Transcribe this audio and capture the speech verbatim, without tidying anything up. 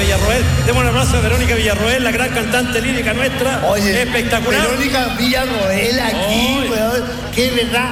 Villarroel. Demos un abrazo a Verónica Villarroel, la gran cantante lírica nuestra. Oye, espectacular. Verónica Villarroel aquí, weón. Qué verdad.